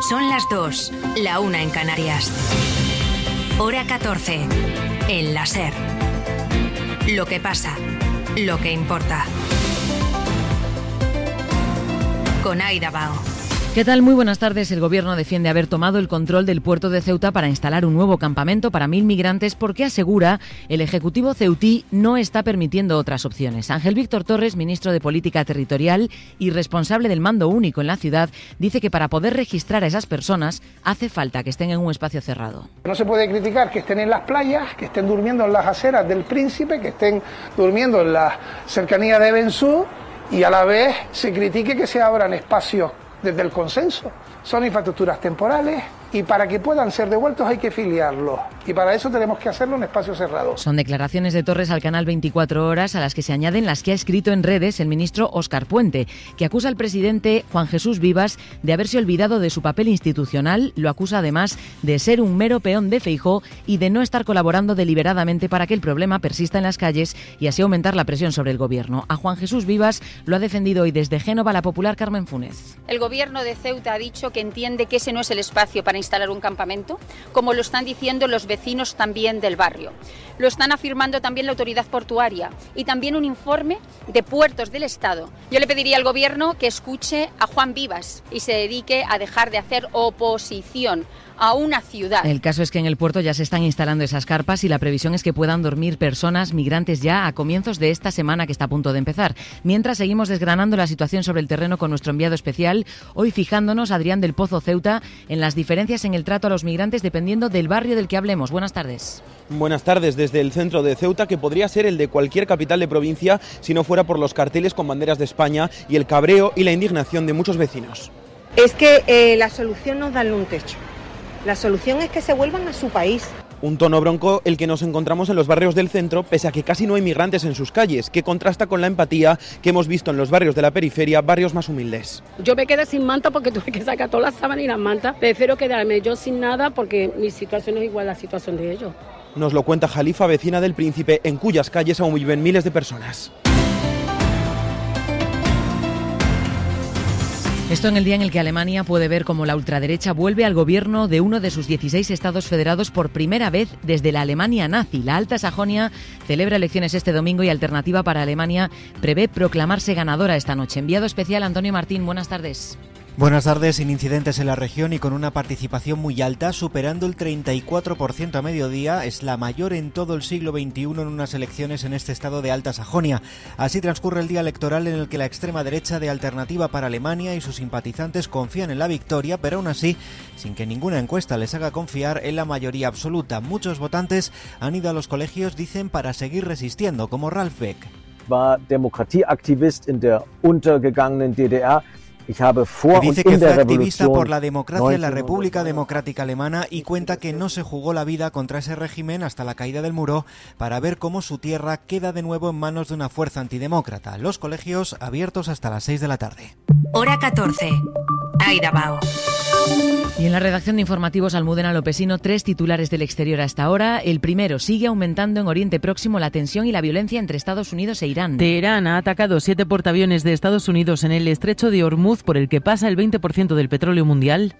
Son las 2, la 1 en Canarias. Hora 14, en la SER. Lo que pasa, lo que importa. Con Aida Bao. ¿Qué tal? Muy buenas tardes. El Gobierno defiende haber tomado el control del puerto de Ceuta para instalar un nuevo campamento para 1.000 migrantes porque asegura el Ejecutivo ceutí no está permitiendo otras opciones. Ángel Víctor Torres, ministro de Política Territorial y responsable del mando único en la ciudad, dice que para poder registrar a esas personas hace falta que estén en un espacio cerrado. No se puede criticar que estén en las playas, que estén durmiendo en las aceras del Príncipe, que estén durmiendo en la cercanía de Bensú y a la vez se critique que se abran espacios desde el consenso. Son infraestructuras temporales y para que puedan ser devueltos hay que filiarlos. Y para eso tenemos que hacerlo en espacios cerrados. Son declaraciones de Torres al canal 24 Horas a las que se añaden las que ha escrito en redes el ministro Óscar Puente, que acusa al presidente Juan Jesús Vivas de haberse olvidado de su papel institucional. Lo acusa además de ser un mero peón de Feijóo y de no estar colaborando deliberadamente para que el problema persista en las calles y así aumentar la presión sobre el gobierno. A Juan Jesús Vivas lo ha defendido hoy desde Génova la popular Carmen Funes. El gobierno de Ceuta ha dicho que entiende que ese no es el espacio para instalar un campamento, como lo están diciendo los vecinos también del barrio. Lo están afirmando también la autoridad portuaria y también un informe de Puertos del Estado. Yo le pediría al gobierno que escuche a Juan Vivas y se dedique a dejar de hacer oposición a una ciudad. El caso es que en el puerto ya se están instalando esas carpas y la previsión es que puedan dormir personas migrantes ya a comienzos de esta semana que está a punto de empezar. Mientras seguimos desgranando la situación sobre el terreno con nuestro enviado especial, hoy fijándonos, Adrián del Pozo Ceuta, en las diferencias en el trato a los migrantes dependiendo del barrio del que hablemos. Buenas tardes. Buenas tardes desde el centro de Ceuta, que podría ser el de cualquier capital de provincia si no fuera por los carteles con banderas de España y el cabreo y la indignación de muchos vecinos. Es que la solución no es darle un techo. La solución es que se vuelvan a su país. Un tono bronco el que nos encontramos en los barrios del centro, pese a que casi no hay migrantes en sus calles, que contrasta con la empatía que hemos visto en los barrios de la periferia, barrios más humildes. Yo me quedé sin manta porque tuve que sacar todas las sábanas y las mantas. Prefiero quedarme yo sin nada porque mi situación es igual a la situación de ellos. Nos lo cuenta Jalifa, vecina del Príncipe, en cuyas calles aún viven miles de personas. Esto en el día en el que Alemania puede ver cómo la ultraderecha vuelve al gobierno de uno de sus 16 estados federados por primera vez desde la Alemania nazi. La Alta Sajonia celebra elecciones este domingo y Alternativa para Alemania prevé proclamarse ganadora esta noche. Enviado especial Antonio Martín, buenas tardes. Buenas tardes. Sin incidentes en la región y con una participación muy alta, superando el 34% a mediodía, es la mayor en todo el siglo XXI en unas elecciones en este estado de Alta Sajonia. Así transcurre el día electoral en el que la extrema derecha de Alternativa para Alemania y sus simpatizantes confían en la victoria, pero aún así, sin que ninguna encuesta les haga confiar en la mayoría absoluta. Muchos votantes han ido a los colegios, dicen, para seguir resistiendo, como Ralf Beck. War Demokratieaktivist en der untergegangenen DDR. Dice que fue activista por la democracia en la República Democrática Alemana y cuenta que no se jugó la vida contra ese régimen hasta la caída del muro para ver cómo su tierra queda de nuevo en manos de una fuerza antidemócrata. Los colegios abiertos hasta las 6 de la tarde. Hora 14. Aida Bao. Y en la redacción de informativos Almudena Lopesino, 3 titulares del exterior hasta ahora. El primero, sigue aumentando en Oriente Próximo la tensión y la violencia entre Estados Unidos e Irán. Teherán ha atacado 7 portaaviones de Estados Unidos en el estrecho de Hormuz, por el que pasa el 20% del petróleo mundial.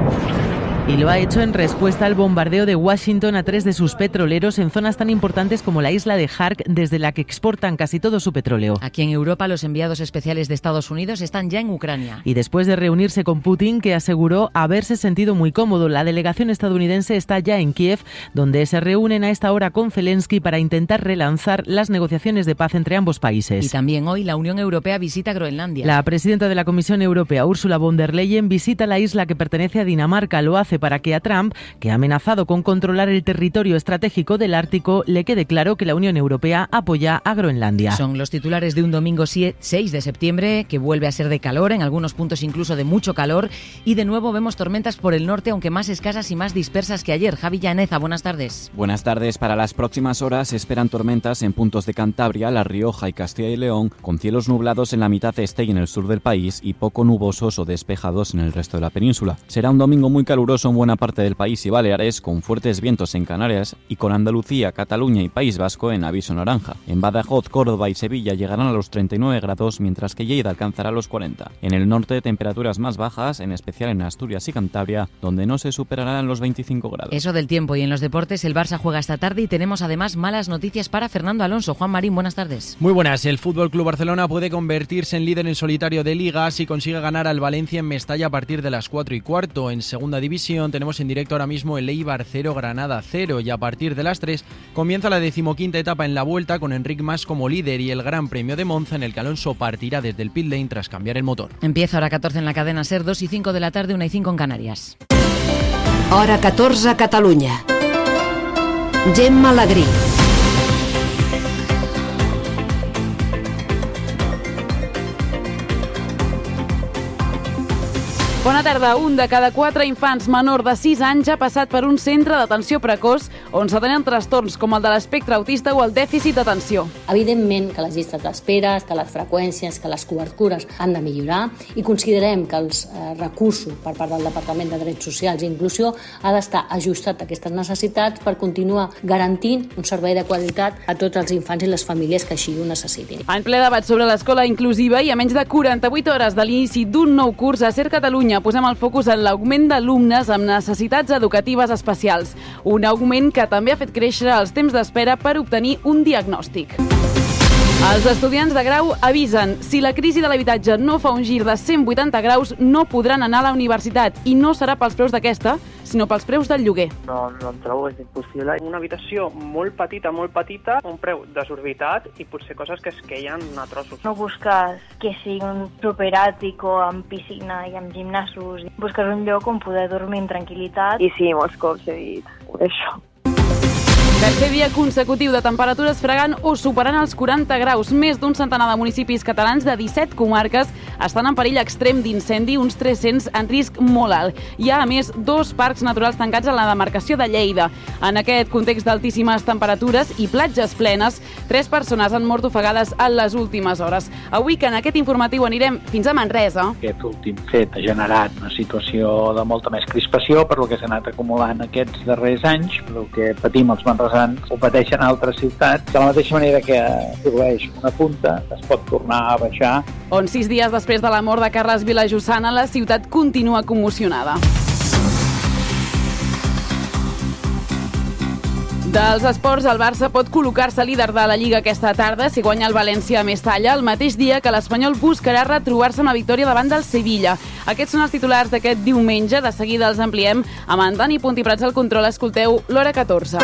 Y lo ha hecho en respuesta al bombardeo de Washington a 3 de sus petroleros en zonas tan importantes como la isla de Hark, desde la que exportan casi todo su petróleo. Aquí en Europa, los enviados especiales de Estados Unidos están ya en Ucrania. Y después de reunirse con Putin, que aseguró haberse sentido muy cómodo, la delegación estadounidense está ya en Kiev, donde se reúnen a esta hora con Zelensky para intentar relanzar las negociaciones de paz entre ambos países. Y también hoy la Unión Europea visita Groenlandia. La presidenta de la Comisión Europea, Ursula von der Leyen, visita la isla que pertenece a Dinamarca. Lo hace para que a Trump, que ha amenazado con controlar el territorio estratégico del Ártico, le quede claro que la Unión Europea apoya a Groenlandia. Son los titulares de un domingo 6 de septiembre, que vuelve a ser de calor, en algunos puntos incluso de mucho calor, y de nuevo vemos tormentas por el norte, aunque más escasas y más dispersas que ayer. Javi Llaneza, buenas tardes. Buenas tardes. Para las próximas horas se esperan tormentas en puntos de Cantabria, La Rioja y Castilla y León, con cielos nublados en la mitad este y en el sur del país y poco nubosos o despejados en el resto de la península. Será un domingo muy caluroso son buena parte del país y Baleares, con fuertes vientos en Canarias y con Andalucía, Cataluña y País Vasco en aviso naranja. En Badajoz, Córdoba y Sevilla llegarán a los 39 grados, mientras que Lleida alcanzará los 40. En el norte, temperaturas más bajas, en especial en Asturias y Cantabria, donde no se superarán los 25 grados. Eso del tiempo. Y en los deportes, el Barça juega esta tarde y tenemos además malas noticias para Fernando Alonso. Juan Marín, buenas tardes. Muy buenas. El FC Barcelona puede convertirse en líder en solitario de Liga si consigue ganar al Valencia en Mestalla a partir de las 4:15. En segunda división tenemos en directo ahora mismo el Eibar 0, Granada 0 y a partir de las 3 comienza la 15ª etapa en la Vuelta con Enric Mas como líder y el Gran Premio de Monza en el que Alonso partirá desde el pit lane tras cambiar el motor. Empieza hora 14 en la cadena SER, 2:05 de la tarde, 1:05 en Canarias. Hora 14 a Catalunya. Gemma Alegrí. Bona tarda. Un de cada 4 infants menor de 6 anys ha passat per un centre d'atenció precoç on s'atenen trastorns com el de l'espectre autista o el dèficit d'atenció. Evidentment que les llistes d'espera, que les freqüències, que les cobertures han de millorar i considerem que els recursos per part del Departament de Drets Socials i Inclusió ha d'estar ajustat a aquestes necessitats per continuar garantint un servei de qualitat a tots els infants i les famílies que així ho necessitin. En ple debat sobre l'escola inclusiva i a menys de 48 hores de l'inici d'un nou curs a SER Catalunya posem el focus en l'augment d'alumnes amb necessitats educatives especials. Un augment que també ha fet créixer els temps d'espera per obtenir un diagnòstic. Els estudiants de grau avisen: si la crisi de l'habitatge no fa un gir de 180 graus, no podran anar a la universitat i no serà pels preus d'aquesta, sinó pels preus del lloguer. No em trobo, és impossible. Una habitació molt petita, un preu desorbitat i potser coses que es queien a trossos. No busques que sigui un superàtico amb piscina i amb gimnasos. Busques un lloc on poder dormir en tranquil·litat. I sí, molts cops he dit això. Tercer dia consecutiu de temperatures fregant o superant els 40 graus. Més d'un centenar de municipis catalans de 17 comarques estan en perill extrem d'incendi, uns 300 en risc molt alt. Hi ha, a més, 2 parcs naturals tancats a la demarcació de Lleida. En aquest context d'altíssimes temperatures i platges plenes, 3 persones han mort ofegades en les últimes hores. Avui, que en aquest informatiu anirem fins a Manresa. Aquest últim fet ha generat una situació de molta més crispació per lo que s'ha anat acumulant aquests darrers anys, el que patim els manresans ho pateixen a altres ciutats. De la mateixa manera que produeix una punta, es pot tornar a baixar. On 6 dies després de la mort de Carles Vilajossana, la ciutat continua commocionada. Dels esports, el Barça pot col·locar-se líder de la Lliga aquesta tarda si guanya el València a Mestalla, el mateix dia que l'Espanyol buscarà retrobar-se amb la victòria davant del Sevilla. Aquests són els titulars d'aquest diumenge. De seguida els ampliem amb en Dani Puntiprats al control. Escolteu l'hora 14.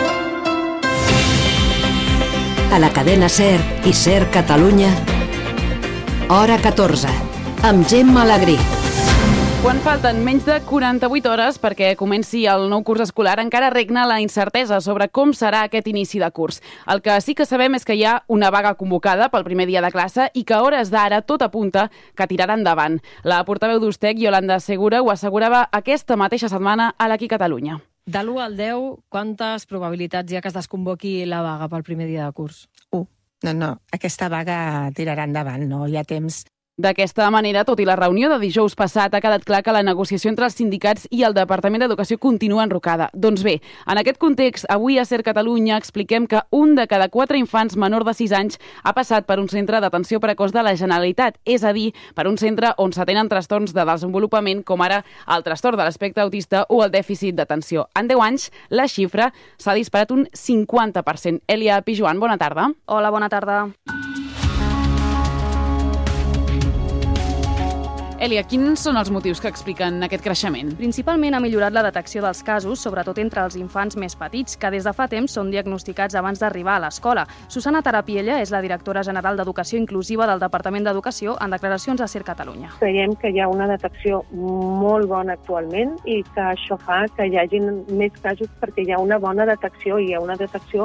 A la cadena SER i SER Catalunya, hora 14, amb Gemma Alegrí. Quan falten menys de 48 hores perquè comenci el nou curs escolar, encara regna la incertesa sobre com serà aquest inici de curs. El que sí que sabem és que hi ha una vaga convocada pel primer dia de classe i que a hores d'ara tot apunta que tirarà endavant. La portaveu d'Ustec, Yolanda Segura, ho assegurava aquesta mateixa setmana a l'Aquí Catalunya. De l'1 al 10, quantes probabilitats hi ha que es desconvoqui la vaga pel primer dia de curs? 1. No, aquesta vaga tirarà endavant, no hi ha temps. D'aquesta manera, tot i la reunió de dijous passat, ha quedat clar que la negociació entre els sindicats i el Departament d'Educació continua enrocada. Doncs bé, en aquest context, avui a SER Catalunya expliquem que un de cada 4 infants menor de 6 anys ha passat per un centre d'atenció precoç de la Generalitat, és a dir, per un centre on s'atenen trastorns de desenvolupament com ara el trastorn de l'espectre autista o el dèficit d'atenció. En 10 anys, la xifra s'ha disparat un 50%. Elia Pijuan, bona tarda. Hola, bona tarda. Elia, quins són els motius que expliquen aquest creixement? Principalment ha millorat la detecció dels casos, sobretot entre els infants més petits, que des de fa temps són diagnosticats abans d'arribar a l'escola. Susana Tarapiella és la directora general d'Educació Inclusiva del Departament d'Educació en declaracions a SER Catalunya. Creiem que hi ha una detecció molt bona actualment i que això fa que hi hagi més casos perquè hi ha una bona detecció i hi ha una detecció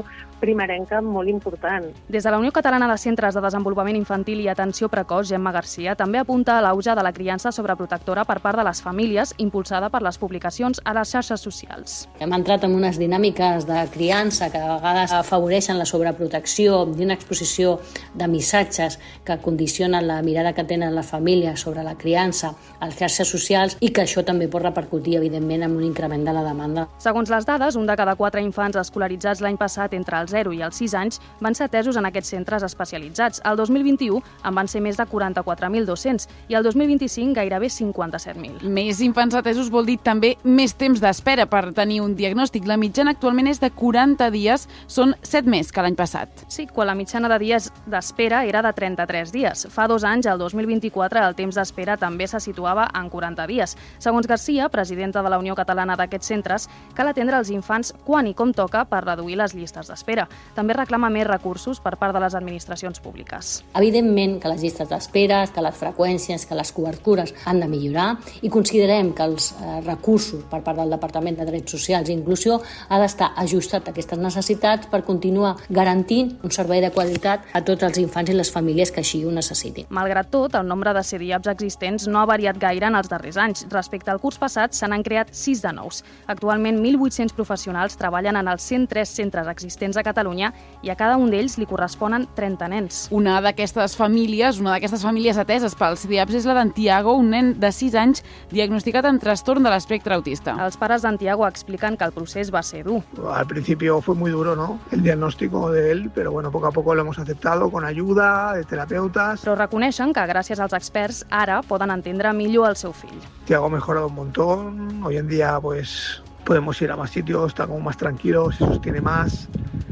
primerenca molt important. Des de la Unió Catalana de Centres de Desenvolupament Infantil i Atenció Precoç, Gemma Garcia, també apunta a l'auge de la criança sobreprotectora per part de les famílies, impulsada per les publicacions a les xarxes socials. Hem entrat en unes dinàmiques de criança que a vegades afavoreixen la sobreprotecció i una exposició de missatges que condicionen la mirada que tenen les famílies sobre la criança a les xarxes socials i que això també pot repercutir, evidentment, en un increment de la demanda. Segons les dades, un de cada 4 infants escolaritzats l'any passat entre els 0 i els 6 anys van ser atesos en aquests centres especialitzats. El 2021 en van ser més de 44.200 i el 2025 gairebé 57.000. Més infants atesos vol dir també més temps d'espera per tenir un diagnòstic. La mitjana actualment és de 40 dies, són 7 més que l'any passat. Sí, quan la mitjana de dies d'espera era de 33 dies. Fa 2 anys, el 2024, el temps d'espera també se situava en 40 dies. Segons Garcia, presidenta de la Unió Catalana d'aquests centres, cal atendre els infants quan i com toca per reduir les llistes d'espera. També reclama més recursos per part de les administracions públiques. Evidentment que les llistes d'espera, que les freqüències, que les cobertures han de millorar i considerem que els recursos per part del Departament de Drets Socials i Inclusió ha d'estar ajustat a aquestes necessitats per continuar garantint un servei de qualitat a tots els infants i les famílies que així ho necessitin. Malgrat tot, el nombre de CDIAPs existents no ha variat gaire en els darrers anys. Respecte al curs passat, se n'han creat 6 de nous. Actualment, 1.800 professionals treballen en els 103 centres existents a Catalunya i a cada un d'ells li corresponen 30 nens. Una d'aquestes famílies ateses pels CDIAPs és la d'en Tiago, un nen de 6 anys diagnosticat amb trastorn de l'espectre autista. Els pares d'en Tiago expliquen que el procés va ser dur. Al principio fue muy duro, ¿no? El diagnóstico de él, pero bueno, poco a poco lo hemos aceptado con ayuda de terapeutas. Però reconeixen que gràcies als experts ara poden entendre millor el seu fill. Tiago ha mejorado un montón. Hoy en día pues podemos ir a más sitios, está como más tranquilo, se sostiene más.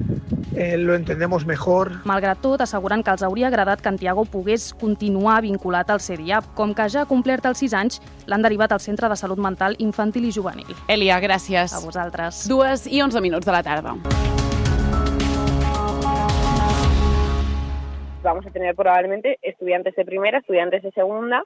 Lo entendemos mejor. Malgrat tot, asseguren que els hauria agradat que en Tiago pogués continuar vinculat al CDIAP. Com que ja ha complert els 6 anys, l'han derivat al Centre de Salut Mental Infantil i Juvenil. Elia, gràcies. A vosaltres. 2:11 de la tarda. Vamos a tener probablemente estudiantes de primera, estudiantes de segunda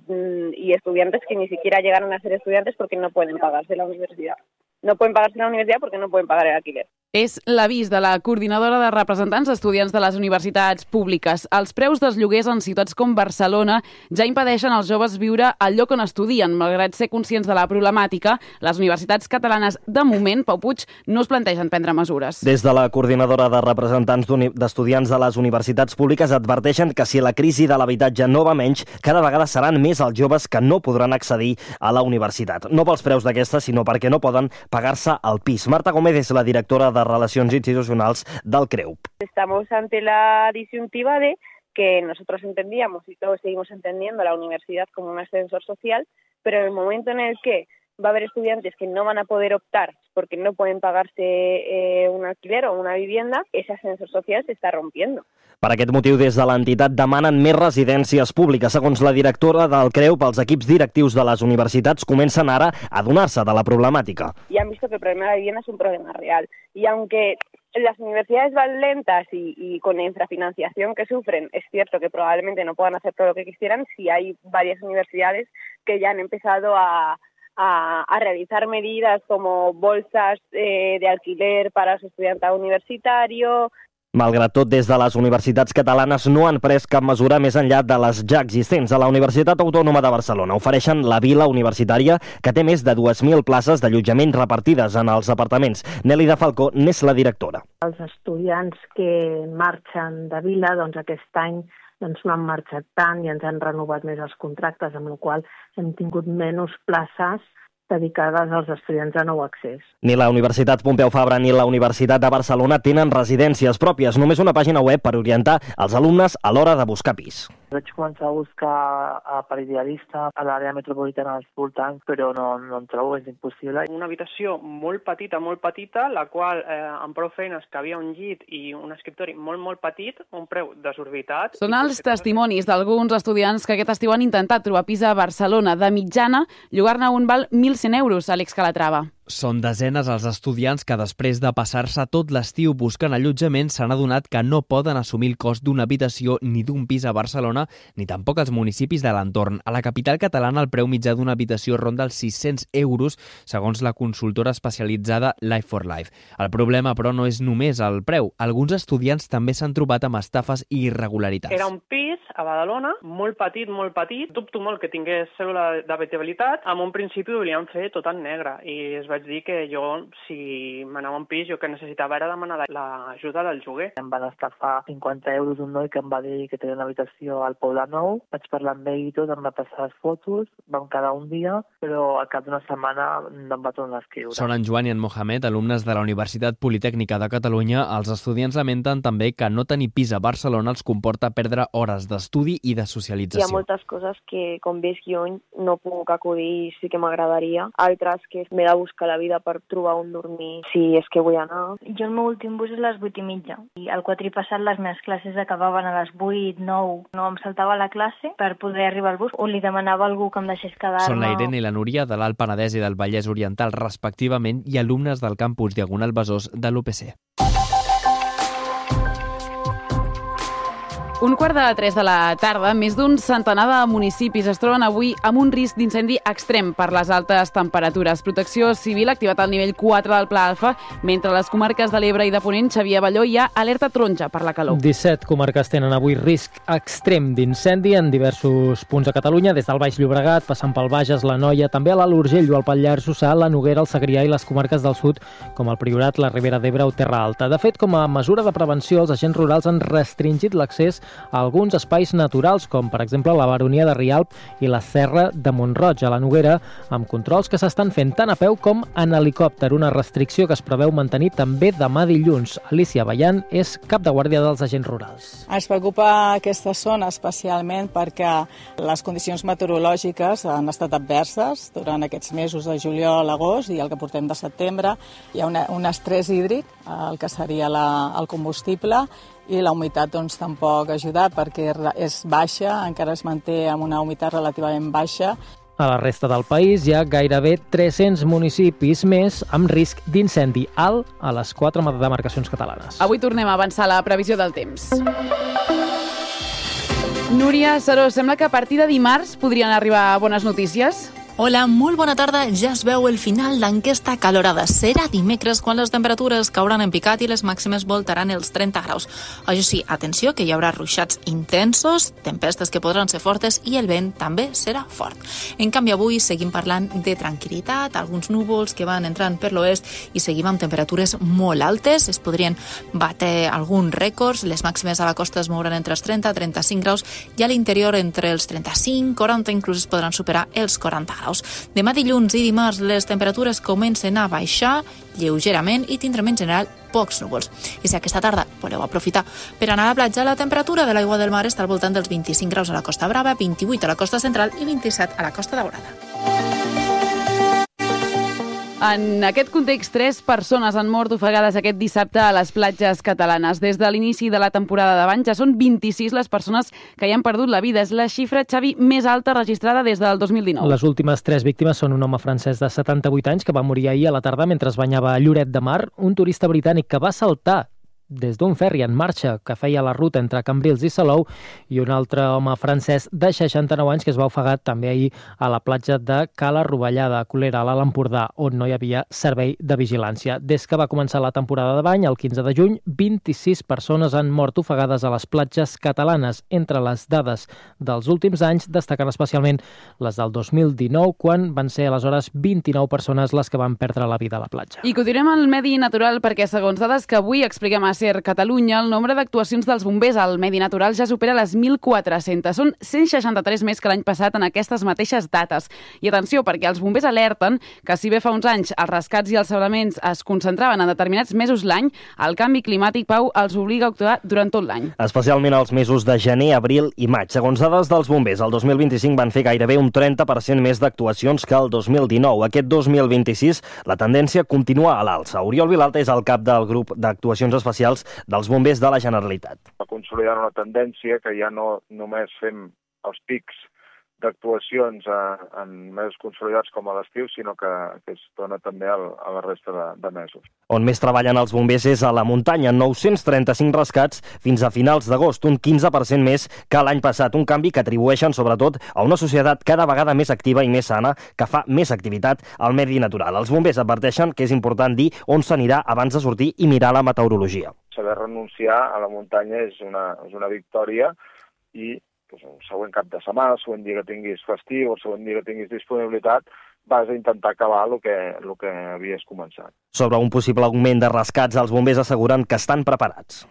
y estudiantes que ni siquiera llegaron a ser estudiantes porque no pueden pagarse la universidad. No pueden pagarse la universidad porque no pueden pagar el alquiler. És l'avís de la coordinadora de representants d'estudiants de les universitats públiques. Els preus dels lloguers en ciutats com Barcelona ja impedeixen als joves viure al lloc on estudien. Malgrat ser conscients de la problemàtica, les universitats catalanes, de moment, Pau Puig, no es plantegen prendre mesures. Des de la coordinadora de representants d'estudiants de les universitats públiques adverteixen que si la crisi de l'habitatge no va menys, cada vegada seran més els joves que no podran accedir a la universitat. No pels preus d'aquestes, sinó perquè no poden pagar-se el pis. Marta Gómez és la directora de Relacions Institucionals del CREUP. Estamos ante la disyuntiva de que nosotros entendíamos y todos seguimos entendiendo la universidad como un ascensor social, pero en el momento en el que va a haber estudiantes que no van a poder optar porque no pueden pagarse un alquiler o una vivienda, ese ascensor social se está rompiendo. Per aquest motiu, des de l'entitat demanen més residències públiques. Segons la directora del CREUP, els equips directius de les universitats comencen ara a adonar-se de la problemàtica. Y han visto que el problema de la vivienda es un problema real. Y aunque las universidades van lentas y con la infrafinanciación que sufren, es cierto que probablemente no puedan hacer todo lo que quisieran, sí hay varias universidades que ya han empezado a realizar medidas como bolsas de alquiler para su estudiantado universitario. Malgrat tot, des de les universitats catalanes no han pres cap mesura més enllà de les ja existents. A la Universitat Autònoma de Barcelona ofereixen la Vila Universitària, que té més de 2.000 places d'allotjament repartides en els apartaments. Nélida Falcó n'és la directora. Els estudiants que marxen de Vila, doncs aquest any no han marxat tant i ens han renovat més els contractes, amb la qual hem tingut menys places dedicades als estudiants de nou accés. Ni la Universitat Pompeu Fabra ni la Universitat de Barcelona tenen residències pròpies, només una pàgina web per orientar els alumnes a l'hora de buscar pis. Vaig començar a buscar per idealista a l'àrea metropolitana dels voltants, però no en trobo, és impossible. Una habitació molt petita, la qual amb prou feines cabia un llit i un escriptori molt petit, un preu desorbitat. Són els testimonis d'alguns estudiants que aquest estiu han intentat trobar pis a Barcelona. De mitjana, llogar-ne un val 1.100 euros, Àlex Calatrava. Són desenes els estudiants que després de passar-se tot l'estiu buscant allotjament s'han adonat que no poden assumir el cost d'una habitació ni d'un pis a Barcelona ni tampoc als municipis de l'entorn. A la capital catalana el preu mitjà d'una habitació ronda els 600 euros segons la consultora especialitzada Life for Life. El problema, però, no és només el preu. Alguns estudiants també s'han trobat amb estafes i irregularitats. Era un pis a Badalona, molt petit. Dubto molt que tingués cèdula d'habitabilitat. En un principi ho volien fer tot en negre i es vaig dir que jo, si m'anava a un pis, jo que necessitava era demanar l'ajuda del lloguer. Em van estafar 50 euros un noi que em va dir que tenia una habitació al Poble Nou. Vaig parlar amb ell i tot, em va passar les fotos, vam quedar un dia, però al cap d'una setmana no em va tornar a escriure. Són en Joan i en Mohamed, alumnes de la Universitat Politècnica de Catalunya. Els estudiants lamenten també que no tenir pis a Barcelona els comporta perdre hores d'estudi i de socialització. Hi ha moltes coses que, com veig jo, no puc acudir i sí que m'agradaria. Altres que m'he de buscar la vida per trobar on dormir si és que vull anar. Jo el meu últim bus és a les 8:30 i el quatri passat les meves classes acabaven a les 8, 9. No em saltava la classe per poder arribar al bus o li demanava a algú que em deixés quedar-me. Són la Irene i la Núria de l'Alt Penedès i del Vallès Oriental respectivament i alumnes del campus Diagonal Besòs de l'UPC. 2:45 de la tarda, més d'un centenar de municipis es troben avui amb un risc d'incendi extrem per les altes temperatures. Protecció Civil ha activat el nivell 4 del Pla Alfa, mentre a les comarques de l'Ebre i de Ponent, Xavier Abelló, hi ha alerta taronja per la calor. 17 comarques tenen avui risc extrem d'incendi en diversos punts a Catalunya, des del Baix Llobregat, passant pel Bages, l'Anoia, també a l'Alt Urgell o al Pallars Jussà, la Noguera, el Segrià i les comarques del sud, com el Priorat, la Ribera d'Ebre o Terra Alta. De fet, com a mesura de prevenció, els agents rurals han restringit l'accés a alguns espais naturals, com per exemple la Baronia de Rialp i la Serra de Mont-roig, a la Noguera, amb controls que s'estan fent tant a peu com en helicòpter, una restricció que es preveu mantenir també demà dilluns. Alicia Ballant és cap de guàrdia dels agents rurals. Ens preocupa aquesta zona especialment perquè les condicions meteorològiques han estat adverses durant aquests mesos de juliol, agost i el que portem de setembre. Hi ha un estrès hídric, el que seria el combustible, i la humitat doncs, tampoc ha ajudat perquè és baixa, encara es manté amb una humitat relativament baixa. A la resta del país hi ha gairebé 300 municipis més amb risc d'incendi alt a les 4 demarcacions catalanes. Avui tornem a avançar la previsió del temps. Núria Saró, sembla que a partir de dimarts podrien arribar bones notícies. Hola, molt bona tarda. Ja es veu el final d'enquesta calorada. Serà dimecres quan les temperatures cauran en picat i les màximes voltaran els 30 graus. Això sí, atenció, que hi haurà ruixats intensos, tempestes que podran ser fortes i el vent també serà fort. En canvi, avui seguim parlant de tranquil·litat, alguns núvols que van entrant per l'oest i seguim amb temperatures molt altes. Es podrien batre alguns rècords. Les màximes a la costa es mouran entre els 30 i 35 graus i a l'interior entre els 35, 40, inclús es podran superar els 40 graus. Demà dilluns i dimarts les temperatures comencen a baixar lleugerament i tindrem en general pocs núvols. I si aquesta tarda voleu aprofitar per anar a la platja, la temperatura de l'aigua del mar està al voltant dels 25 graus a la Costa Brava, 28 a la costa central i 27 a la Costa Daurada. En aquest context, 3 persones han mort ofegades aquest dissabte a les platges catalanes. Des de l'inici de la temporada d'abans ja són 26 les persones que hi han perdut la vida. És la xifra, Xavi, més alta registrada des del 2019. Les últimes 3 víctimes són un home francès de 78 anys que va morir ahir a la tarda mentre es banyava a Lloret de Mar, un turista britànic que va saltar des d'un ferri en marxa que feia la ruta entre Cambrils i Salou i un altre home francès de 69 anys que es va ofegar també ahir a la platja de Cala Rovellada, a Colera, a l'Alt Empordà, on no hi havia servei de vigilància. Des que va començar la temporada de bany, el 15 de juny, 26 persones han mort ofegades a les platges catalanes. Entre les dades dels últims anys destaquen especialment les del 2019, quan van ser aleshores 29 persones les que van perdre la vida a la platja. I continuem al medi natural perquè, segons dades que avui expliquem a SER Catalunya, el nombre d'actuacions dels bombers al medi natural ja supera les 1.400. Són 163 més que l'any passat en aquestes mateixes dates. I atenció, perquè els bombers alerten que si bé fa uns anys els rescats i els salvaments es concentraven en determinats mesos l'any, el canvi climàtic, Pau, els obliga a actuar durant tot l'any. Especialment els mesos de gener, abril i maig. Segons dades dels bombers, el 2025 van fer gairebé un 30% més d'actuacions que el 2019. Aquest 2026 la tendència continua a l'alça. Oriol Vilalta és el cap del grup d'actuacions especials dels bombers de la Generalitat. Va consolidar una tendència que ja no només fem els pics d'actuacions en mesos consolidats com a l'estiu, sinó que es dona també a la resta de mesos. On més treballen els bombers és a la muntanya, 935 rescats fins a finals d'agost, un 15% més que l'any passat, un canvi que atribueixen sobretot a una societat cada vegada més activa i més sana, que fa més activitat al medi natural. Els bombers adverteixen que és important dir on s'anirà abans de sortir i mirar la meteorologia. Saber renunciar a la muntanya és una victòria i el següent cap de setmana, el següent dia que tinguis festiu, el següent dia que tinguis disponibilitat, vas a intentar acabar el que havies començat. Sobre un possible augment de rescats, els bombers asseguren que estan preparats.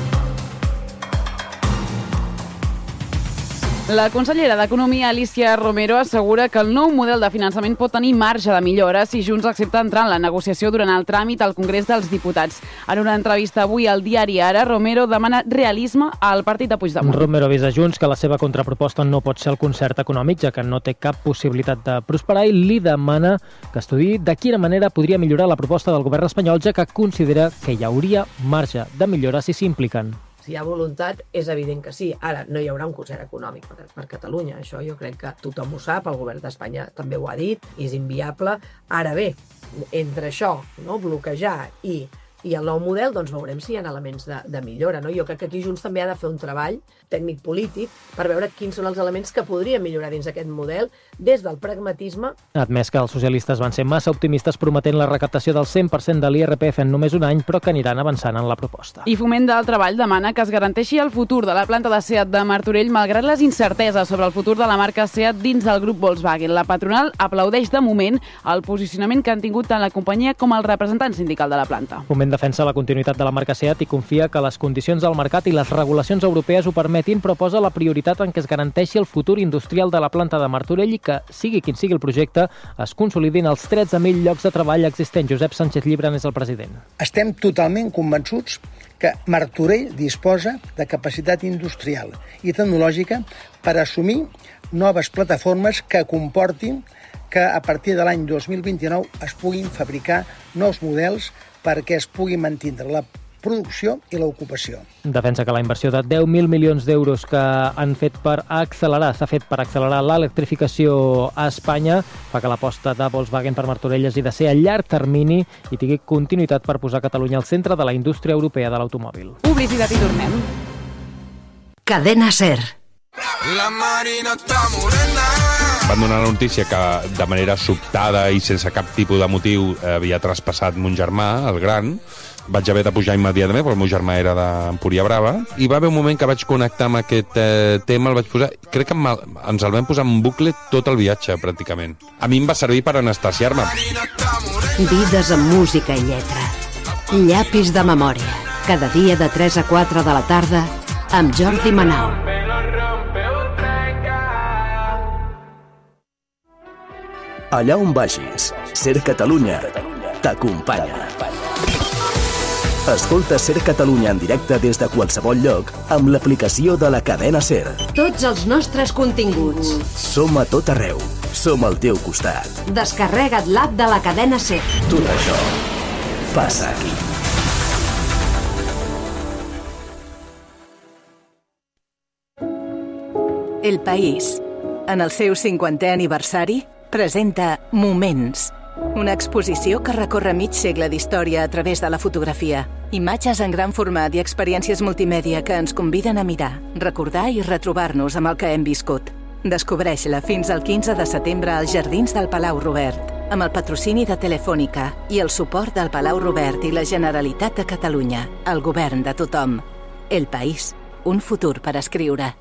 La consellera d'Economia, Alícia Romero, assegura que el nou model de finançament pot tenir marge de millora si Junts accepta entrar en la negociació durant el tràmit al Congrés dels Diputats. En una entrevista avui al diari Ara, Romero demana realisme al partit de Puigdemont. Romero avisa Junts que la seva contraproposta no pot ser el concert econòmic, ja que no té cap possibilitat de prosperar, i li demana que estudiï de quina manera podria millorar la proposta del govern espanyol, ja que considera que hi hauria marge de millora si s'impliquen. Si hi ha voluntat, és evident que sí. Ara, no hi haurà un concert econòmic per Catalunya. Això jo crec que tothom ho sap, el govern d'Espanya també ho ha dit, és inviable. Ara bé, entre això, bloquejar i el nou model, doncs veurem si hi ha elements de millora. Jo crec que aquí Junts també ha de fer un treball tècnic-polític per veure quins són els elements que podrien millorar dins aquest model des del pragmatisme. Ha admès que els socialistes van ser massa optimistes prometent la recaptació del 100% de l'IRPF en només un any, però que aniran avançant en la proposta. I Foment del Treball demana que es garanteixi el futur de la planta de SEAT de Martorell malgrat les incerteses sobre el futur de la marca SEAT dins del grup Volkswagen. La patronal aplaudeix de moment el posicionament que han tingut tant la companyia com el representant sindical de la planta. Foment defensa la continuïtat de la marca SEAT i confia que les condicions del mercat i les regulacions europees ho permetin, però posa la prioritat en què es garanteixi el futur industrial de la planta de Martorell i que, sigui quin sigui el projecte, es consolidin els 13.000 llocs de treball existents. Josep Sánchez Llibran és el president. Estem totalment convençuts que Martorell disposa de capacitat industrial i tecnològica per assumir noves plataformes que comportin que a partir de l'any 2029 es puguin fabricar nous models perquè es pugui mantenir la producció i l'ocupació. Defensa que la inversió de 10.000 milions d'euros que han fet s'ha fet per accelerar l'electrificació a Espanya, fa que l'aposta de Volkswagen per Martorell hagi de ser a llarg termini i tingui continuïtat per posar Catalunya al centre de la indústria europea de l'automòbil. Publicitat i tornem. Cadena SER. La Marina està morena. Van donar la notícia que de manera sobtada i sense cap tipus de motiu havia traspassat mon germà, el gran. Vaig haver de pujar immediatament, perquè el meu germà era d'Empúria Brava, i va haver un moment que vaig connectar amb aquest tema, el vaig posar, crec que ens el vam posar en bucle tot el viatge, pràcticament. A mi em va servir per anestesiar-me. Vides amb música i lletra. Llapis de memòria. Cada dia de 3 a 4 de la tarda amb Jordi Manau. Allà on vagis, SER Catalunya t'acompanya. Escolta SER Catalunya en directe des de qualsevol lloc amb l'aplicació de la cadena SER. Tots els nostres continguts. Som a tot arreu. Som al teu costat. Descarrega't l'app de la cadena SER. Tot això passa aquí. El País, en el seu 50è aniversari, presenta Moments, una exposició que recorre mig segle d'història a través de la fotografia. Imatges en gran format i experiències multimèdia que ens conviden a mirar, recordar i retrobar-nos amb el que hem viscut. Descobreix-la fins al 15 de setembre als Jardins del Palau Robert, amb el patrocini de Telefònica i el suport del Palau Robert i la Generalitat de Catalunya, el govern de tothom. El País, un futur per escriure.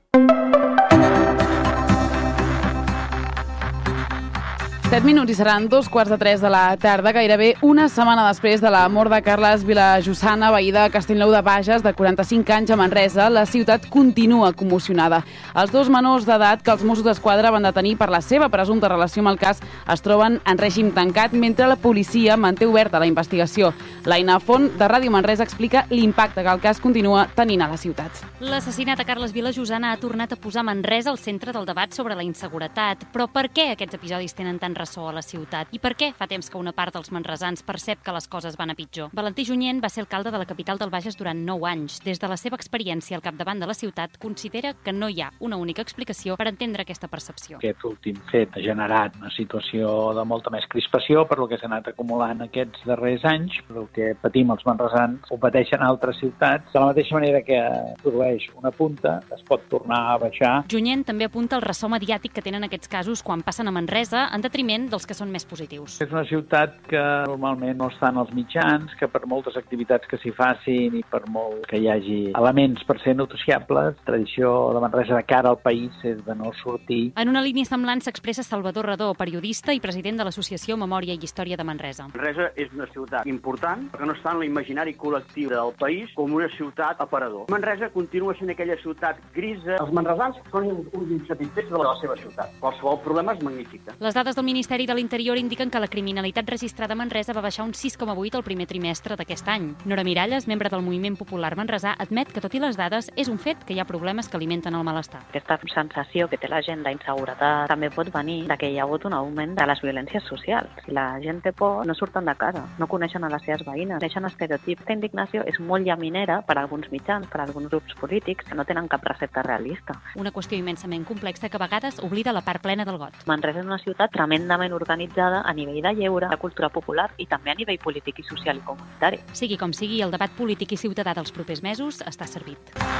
7 minuts i seran 2:15 de la tarda, gairebé una setmana després de la mort de Carles Vilajussana, veí de Castellnou de Bages, de 45 anys a Manresa. La ciutat continua commocionada. Els dos menors d'edat que els Mossos d'Esquadra van detenir per la seva presumpta relació amb el cas es troben en règim tancat, mentre la policia manté oberta la investigació. l'Aina Font, de Ràdio Manresa, explica l'impacte que el cas continua tenint a la ciutat. L'assassinat de Carles Vilajussana ha tornat a posar Manresa al centre del debat sobre la inseguretat. Però per què aquests episodis tenen tant ressò a la ciutat? I per què fa temps que una part dels manresans percep que les coses van a pitjor? Valentí Junyent va ser alcalde de la capital del Bages durant 9 anys. Des de la seva experiència al capdavant de la ciutat, considera que no hi ha una única explicació per entendre aquesta percepció. Aquest últim fet ha generat una situació de molta més crispació per lo que s'ha anat acumulant aquests darrers anys. El que patim els manresans ho pateixen altres ciutats. De la mateixa manera que produeix una punta, es pot tornar a baixar. Junyent també apunta el ressò mediàtic que tenen aquests casos quan passen a Manresa en detriment dels que són més positius. És una ciutat que normalment no està en els mitjans, que per moltes activitats que s'hi facin i per molt que hi hagi elements per ser noticiables, la tradició de Manresa de cara al país és de no sortir. En una línia semblant s'expressa Salvador Redó, periodista i president de l'Associació Memòria i Història de Manresa. Manresa és una ciutat important, que no està en l'imaginari col·lectiu del país com una ciutat aparador. Manresa continua sent aquella ciutat grisa. Els manresans són uns insatisfets de la seva ciutat. Qualsevol problema és magnífica. Les dades del Ministeri de l'Interior indiquen que la criminalitat registrada a Manresa va baixar un 6,8 al primer trimestre d'aquest any. Nora Miralles, membre del Moviment Popular Manresà, admet que, tot i les dades, és un fet que hi ha problemes que alimenten el malestar. Aquesta sensació que té la gent d'inseguretat també pot venir de que hi ha hagut un augment de les violències socials. Si la gent té por, no surten de casa, no coneixen a les seves veïnes, deixen estereotips. Aquesta indignació és molt llaminera per a alguns mitjans, per a alguns grups polítics que no tenen cap recepta realista. Una qüestió immensament complexa que a vegades oblida la part plena del got. Manresa és una ciutat tremendament organitzada a nivell de lleure, de cultura popular i també a nivell polític i social i comunitari. Sigui com sigui, el debat polític i ciutadà dels propers mesos està servit.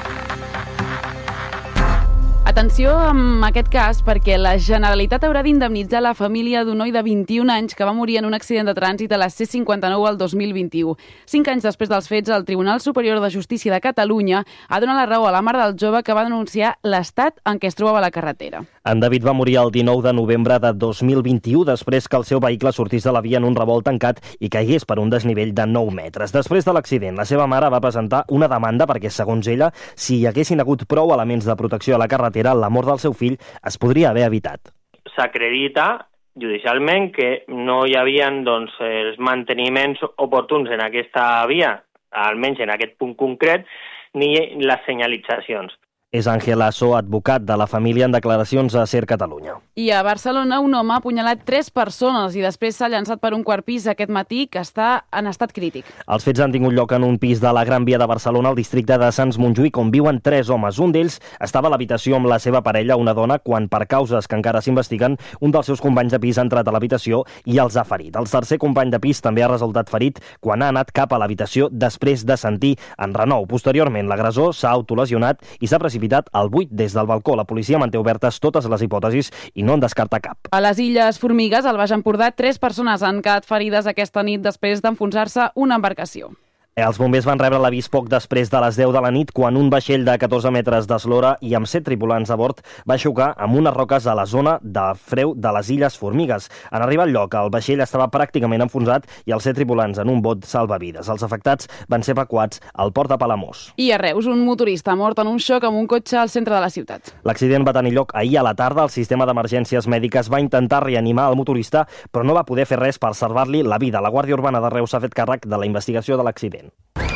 Atenció amb aquest cas perquè la Generalitat haurà d'indemnitzar la família d'un noi de 21 anys que va morir en un accident de trànsit a la C59 al 2021. 5 anys després dels fets, el Tribunal Superior de Justícia de Catalunya ha donat la raó a la mare del jove que va denunciar l'estat en què es trobava la carretera. En David va morir el 19 de novembre de 2021 després que el seu vehicle sortís de la via en un revolt tancat i caigués per un desnivell de 9 metres. Després de l'accident, la seva mare va presentar una demanda perquè, segons ella, si hi haguessin hagut prou elements de protecció a la carretera, la mort del seu fill es podria haver evitat. S'acredita judicialment que no hi havia els manteniments oportuns en aquesta via, almenys en aquest punt concret, ni les senyalitzacions. És Àngel Lasso, advocat de la família, en declaracions a Ser Catalunya. I a Barcelona un home ha apunyalat 3 persones i després s'ha llançat per un quart pis aquest matí que està en estat crític. Els fets han tingut lloc en un pis de la Gran Via de Barcelona, al districte de Sants Montjuïc, on viuen 3 homes. Un d'ells estava a l'habitació amb la seva parella, una dona, quan, per causes que encara s'investiguen, un dels seus companys de pis ha entrat a l'habitació i els ha ferit. El tercer company de pis també ha resultat ferit quan ha anat cap a l'habitació després de sentir enrenou. Posteriorment, l'agressor s'ha autolesionat i s'ha precipitat al buit des del balcó. La policia manté obertes totes les hipòtesis i no en descarta cap. A les Illes Formigues, al Baix Empordà, 3 persones han quedat ferides aquesta nit després d'enfonsar-se una embarcació. Els bombers van rebre l'avís poc després de les 10 de la nit quan un vaixell de 14 metres d'eslora i amb 7 tripulants a bord va xocar amb unes roques a la zona de freu de les Illes Formigues. En arribar al lloc, el vaixell estava pràcticament enfonsat i els 7 tripulants en un bot salvavides. Els afectats van ser evacuats al port de Palamós. I a Reus, un motorista ha mort en un xoc amb un cotxe al centre de la ciutat. L'accident va tenir lloc ahir a la tarda. El sistema d'emergències mèdiques va intentar reanimar el motorista, però no va poder fer res per salvar-li la vida. La Guàrdia Urbana de Reus s'ha fet càrrec de la investigació de l'accident.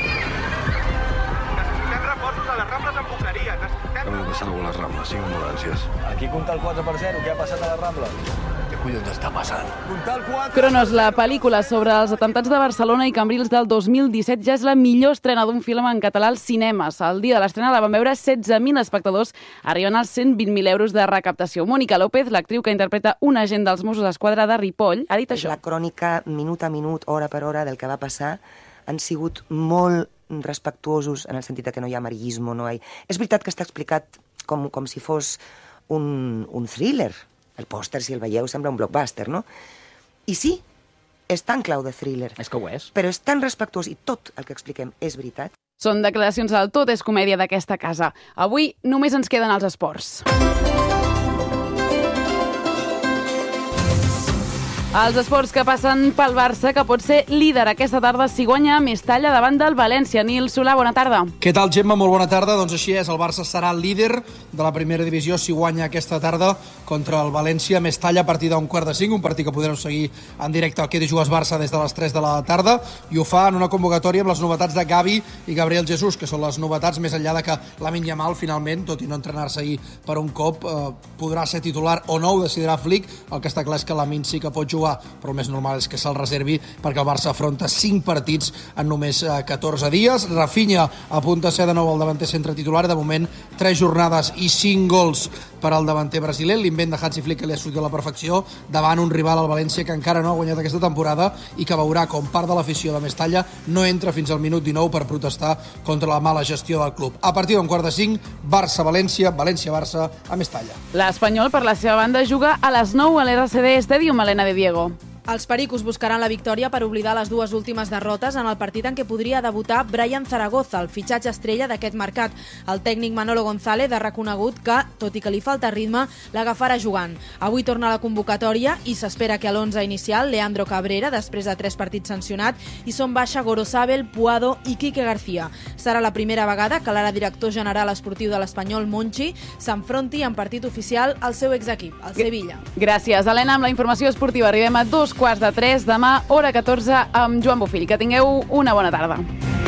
A les Rambles, 5 ambulàncies. Aquí compta el 4-0, què ha passat a la Rambla? Què collons està passant? Compta el 4... Cronos, la pel·lícula sobre els atemptats de Barcelona i Cambrils del 2017 ja és la millor estrena d'un film en català als cinemes. El dia de l'estrena la van veure 16.000 espectadors, arribant als 120.000 euros de recaptació. Mónica López, l'actriu que interpreta un agent dels Mossos d'Esquadra de Ripoll, ha dit això. La crònica, minut a minut, hora per hora, del que va passar, han sigut molt respectuosos en el sentit que no hi ha amarillisme, no hi... És veritat que està explicat com si fos un thriller. El pòster, si el veieu, sembla un blockbuster, no? I sí, és tan clau de thriller. És que ho és. Però és tan respectuós i tot el que expliquem és veritat. Són declaracions del Tot és comèdia d'aquesta casa. Avui només ens queden els esports. Els esports que passen pel Barça, que pot ser líder aquesta tarda si guanya Mestalla davant del València. Nil Solà, bona tarda. Què tal, Gemma? Molt bona tarda. Doncs així és, el Barça serà el líder de la primera divisió si guanya aquesta tarda contra el València. Mestalla a partir d'un 4:45, un partit que podreu seguir en directe al Què Jugues Barça des de les 3 de la tarda, i ho fa en una convocatòria amb les novetats de Gavi i Gabriel Jesús, que són les novetats més enllà de que Lamine Yamal finalment, tot i no entrenar-se ahir per un cop, podrà ser titular o no, ho decidirà Flick. El que està clar és que Lamine sí que pot jugar, però el més normal és que se'l reservi perquè el Barça afronta 5 partits en només 14 dies. Rafinha apunta a ser de nou el davanter centre titular, de moment 3 jornades i 5 gols per al davanter brasiler. L'invent de Hansi Flick que li ha sortit a la perfecció davant un rival al València que encara no ha guanyat aquesta temporada i que veurà com part de l'afició de Mestalla no entra fins al minut 19 per protestar contra la mala gestió del club. A partir d'un 4:45, Barça-València, València-Barça a Mestalla. L'Espanyol, per la seva banda, juga a les 9 a l'RCD Stadium, Helena de Diego. Els pericos buscaran la victòria per oblidar les dues últimes derrotes en el partit en què podria debutar Brian Zaragoza, el fitxatge estrella d'aquest mercat. El tècnic Manolo González ha reconegut que, tot i que li falta ritme, l'agafarà jugant. Avui torna a la convocatòria i s'espera que a l'11 inicial Leandro Cabrera, després de 3 partits sancionat, i són baixa Gorosabel, Puado i Quique García. Serà la primera vegada que l'ara director general esportiu de l'Espanyol, Monchi, s'enfronti en partit oficial al seu exequip, el Sevilla. Gràcies, Helena. Amb la informació esportiva arribem a 2:15 demà, hora 14, amb Joan Bofill. Que tingueu una bona tarda.